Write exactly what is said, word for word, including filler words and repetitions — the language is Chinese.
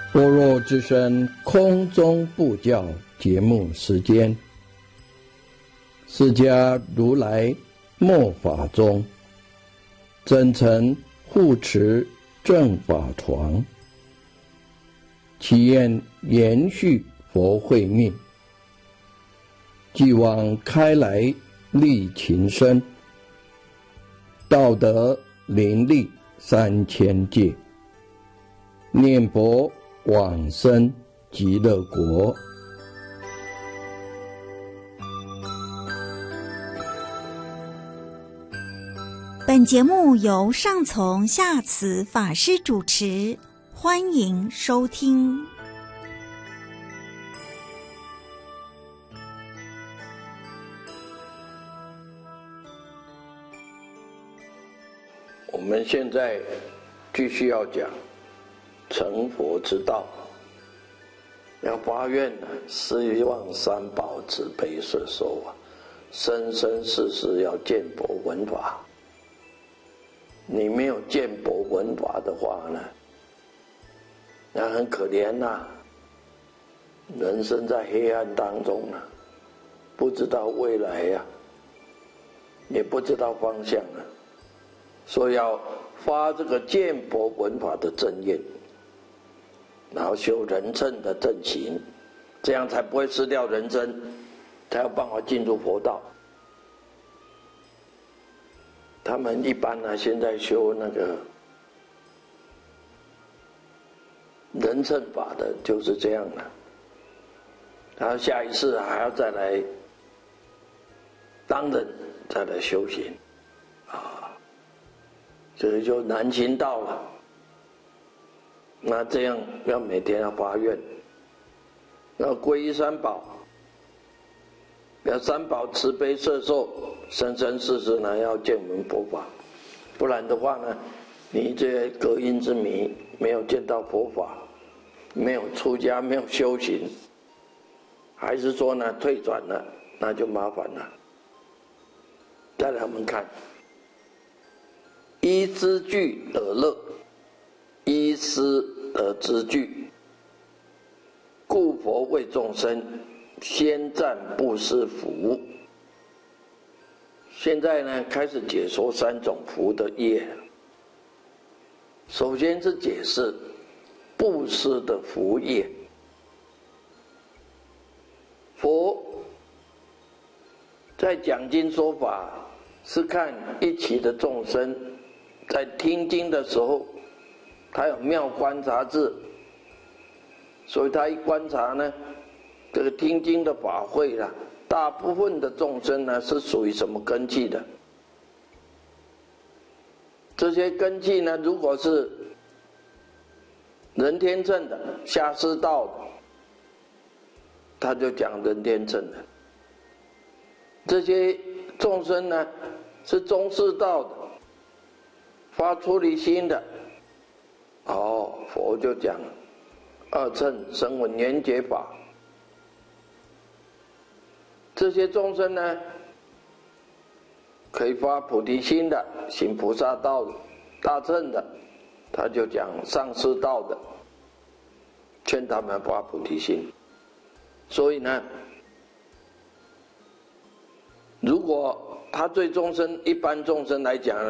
般若之声空中布教节目时间，释迦如来末法中，真诚护持正法床，祈愿延续佛慧命，继往开来利情深，道德林立三千界，念佛往生极乐国。 本节目由上从下慈法师主持，欢迎收听。 我们现在继续要讲成佛之道，要发愿呢，希望三宝慈悲摄受啊，生生世世要见佛闻法。你没有见佛闻法的话呢，那很可怜呐、啊，人生在黑暗当中啊，不知道未来呀、啊，也不知道方向啊，所以要发这个见佛闻法的正愿，然后修人称的正行，这样才不会失掉人真，才有办法进入佛道。他们一般呢，现在修那个人称法的，就是这样的。然后下一次还要再来当人，再来修行，啊，这就难行道了。那这样要每天要发愿，要皈依三宝，要三宝慈悲摄受，生生世世呢要见闻佛法，不然的话呢，你这隔音之迷没有见到佛法，没有出家，没有修行，还是说呢退转了，那就麻烦了。再来我们看，依资具得乐，依师得资具，故佛为众生先占布施福。现在呢，开始解说三种福的业。首先是解释布施的福业。佛在讲经说法，是看一起的众生在听经的时候，他有妙观察智，所以他一观察呢，这个听经的法会啦，大部分的众生呢是属于什么根器的？这些根器呢，如果是人天乘的、下士道的，他就讲人天乘的；这些众生呢是中士道的，发出离心的，哦，佛就讲二乘声闻缘觉法。这些众生呢，可以发菩提心的，行菩萨道的，大乘的，他就讲上士道的，劝他们发菩提心。所以呢，如果他对众生一般众生来讲呢，